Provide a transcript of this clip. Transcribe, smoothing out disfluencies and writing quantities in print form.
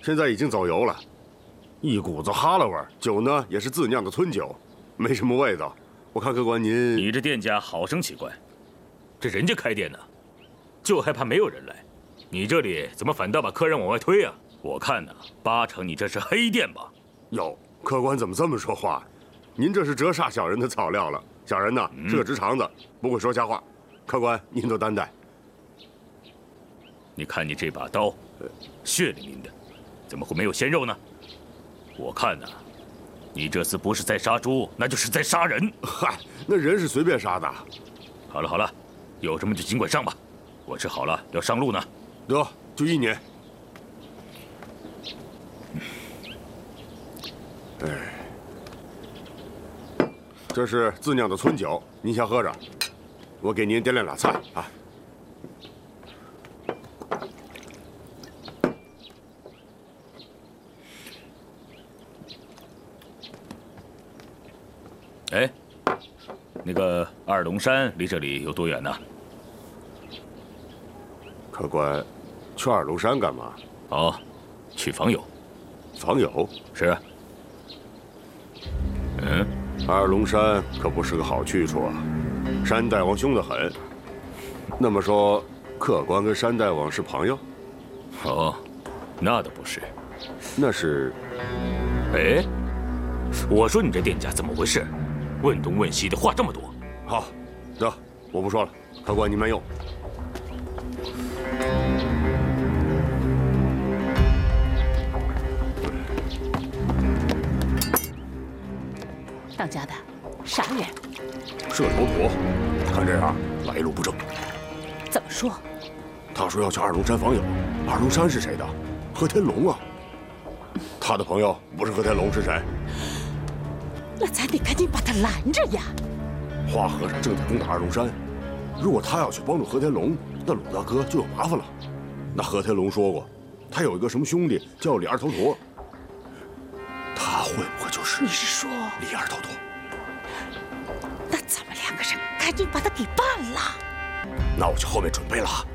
现在已经走油了，一股子哈喇味儿。酒呢也是自酿的村酒，没什么味道。我看客官您…… 你这店家好生奇怪，这人家开店呢，就害怕没有人来，你这里怎么反倒把客人往外推啊？我看呢，80%你这是黑店吧？ 哟，客官怎么这么说话？您这是折煞小人的草料了。小人呢是个直肠子，不会说瞎话。客官您多担待。 你看你这把刀，血淋淋的，怎么会没有鲜肉呢？我看呢，你这次不是在杀猪，那就是在杀人。 嗨，那人是随便杀的。 好了好了，有什么就尽管上吧，我吃好了要上路呢。 得，就1年。哎，这是自酿的村酒，您先喝着。我给您点2俩菜啊。 哎，那个二龙山离这里有多远呢？ 客官，去二龙山干嘛？ 哦，去访友。 访友？ 是。 二龙山可不是个好去处啊，山大王凶得很。那么说，客官跟山大王是朋友？ 哦，那倒不是。 那是…… 哎，我说你这店家怎么回事？问东问西的话这么多。 好，得，我不说了，客官您慢用。 当家的，啥人？ 摄头陀，看这样来路不正。 怎么说？ 他说要去二龙山访友。二龙山是谁的？和天龙啊。他的朋友不是和天龙是谁？ 那咱得赶紧把他拦着呀！ 花和尚正在攻打二龙山，如果他要去帮助和天龙，那鲁大哥就有麻烦了。那和天龙说过，他有一个什么兄弟叫李二头陀，他会不会就是？ 你是说李二头陀？ 那咱们2个人赶紧把他给办了。 那我去后面准备了。